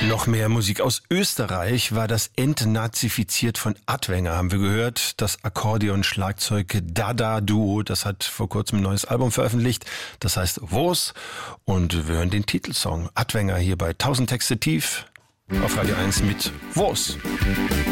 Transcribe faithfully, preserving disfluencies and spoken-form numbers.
Noch mehr Musik aus Österreich war das Entnazifiziert von Adwenger, haben wir gehört. Das Akkordeon-Schlagzeug-Dada-Duo, das hat vor kurzem ein neues Album veröffentlicht. Das heißt Wos. Und wir hören den Titelsong Adwenger hier bei tausend Texte tief auf Radio eins mit Wos.